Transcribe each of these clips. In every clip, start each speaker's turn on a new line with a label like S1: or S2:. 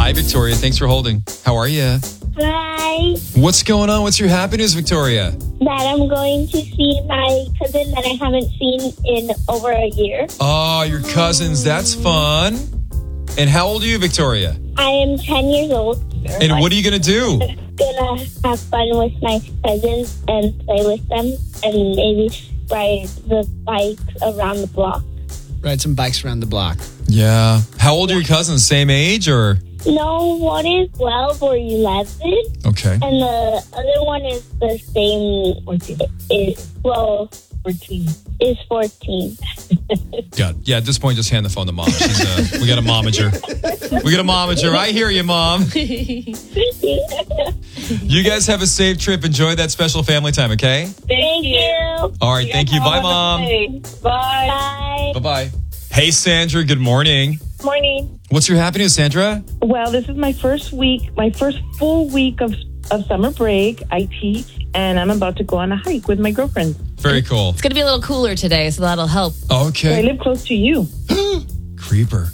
S1: Hi, Victoria. Thanks for holding. How are you?
S2: Hi.
S1: What's going on? What's your happy news, Victoria?
S2: That I'm going to see my cousin that I haven't seen in over a year.
S1: Oh, your cousins. That's fun. And how old are you, Victoria?
S2: I am 10 years old.
S1: And what are you going to do?
S2: I'm gonna have fun with my cousins and play with them and maybe ride the bikes around the block.
S3: Ride some bikes around the block.
S1: Yeah. How old are your cousins? Same age or?
S2: No, one is 12 or 11.
S1: Okay.
S2: And the other one is the same. 14. Is 14.
S1: Yeah, at this point, just hand the phone to Mom. We got a momager. I hear you, Mom. You guys have a safe trip. Enjoy that special family time, okay?
S2: Thank you.
S1: All right, thank you. Bye, Mom.
S2: Bye.
S1: Bye-bye. Hey, Sandra, good morning.
S4: Morning.
S1: What's your happy news, Sandra?
S4: Well, this is my first full week of summer break. I teach, and I'm about to go on a hike with my girlfriend.
S1: Very cool.
S5: It's going to be a little cooler today, so that'll help.
S1: Okay.
S4: I live close to you.
S1: Creeper.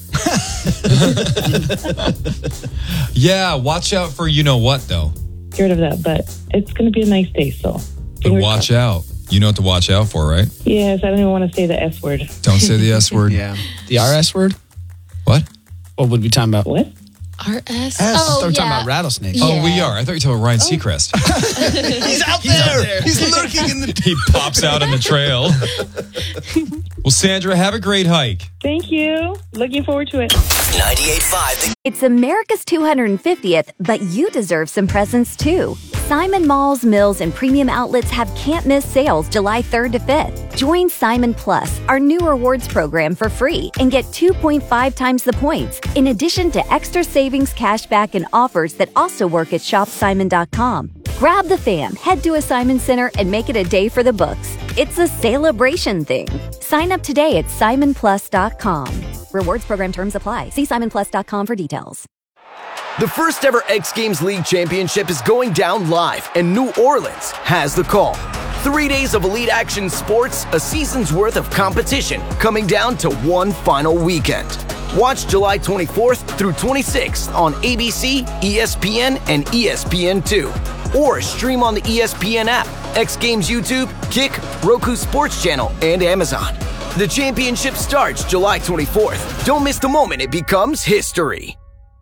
S1: Yeah, watch out for you know what, though.
S4: Scared of that, but it's going to be a nice day, so.
S1: But watch out. You know what to watch out for, right?
S4: Yes, I don't even want to say the S word.
S1: Don't say the S word.
S3: Yeah. The RS word?
S1: What?
S3: What would we talking about?
S4: What?
S5: RS?
S3: Oh, we're talking about rattlesnakes.
S1: Oh, we are. I thought you were talking about Ryan Seacrest.
S3: He's out there. He's lurking in the...
S1: He pops out on the trail. Well, Sandra, have a great hike.
S4: Thank you. Looking forward to it.
S6: 98.5.
S7: It's America's 250th, but you deserve some presents too. Simon Malls, Mills, and premium outlets have can't-miss sales July 3rd to 5th. Join Simon Plus, our new rewards program, for free and get 2.5 times the points, in addition to extra savings, cashback, and offers that also work at shopsimon.com. Grab the fam, head to a Simon Center, and make it a day for the books. It's a celebration thing. Sign up today at simonplus.com. Rewards program terms apply. See simonplus.com for details.
S6: The first ever X Games League Championship is going down live, and New Orleans has the call. 3 days of elite action sports, a season's worth of competition, coming down to one final weekend. Watch July 24th through 26th on ABC, ESPN, and ESPN2. Or stream on the ESPN app, X Games YouTube, Kick, Roku Sports Channel, and Amazon. The championship starts July 24th. Don't miss the moment it becomes history.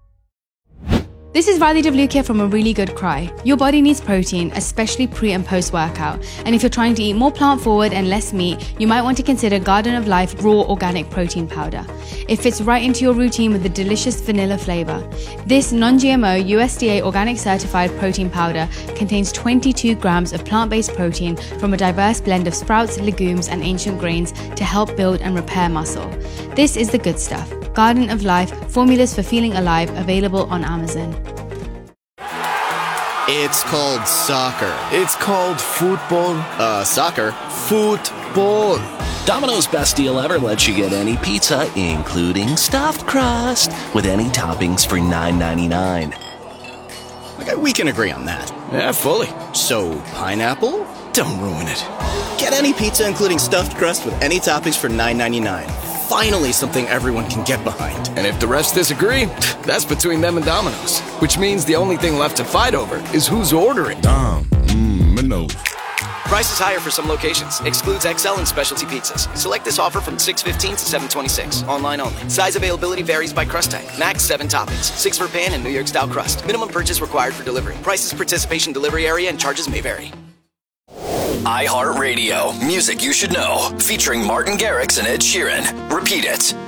S8: This is Riley DeVlukia from A Really Good Cry. Your body needs protein, especially pre and post workout. And if you're trying to eat more plant forward and less meat, you might want to consider Garden of Life Raw Organic Protein Powder. It fits right into your routine with a delicious vanilla flavor. This non-GMO USDA organic certified protein powder contains 22 grams of plant-based protein from a diverse blend of sprouts, legumes, and ancient grains to help build and repair muscle. This is the good stuff. Garden of Life, formulas for feeling alive, available on Amazon.
S9: It's called soccer. It's called football. Soccer. Football.
S10: Domino's Best Deal Ever lets you get any pizza, including stuffed crust, with any toppings for $9.99.
S9: Okay, we can agree on that. Yeah, fully. So, pineapple? Don't ruin it. Get any pizza, including stuffed crust, with any toppings for $9.99. Finally, something everyone can get behind.
S11: And if the rest disagree, that's between them and Domino's. Which means the only thing left to fight over is who's ordering.
S9: Domino's. Price is higher for some locations. Excludes XL and specialty pizzas. Select this offer from 6/15 to 7/26. Online only. Size availability varies by crust type. Max 7 toppings. 6 for pan and New York style crust. Minimum purchase required for delivery. Prices, participation, delivery area, and charges may vary.
S6: iHeartRadio. Music you should know. Featuring Martin Garrix and Ed Sheeran. Repeat it.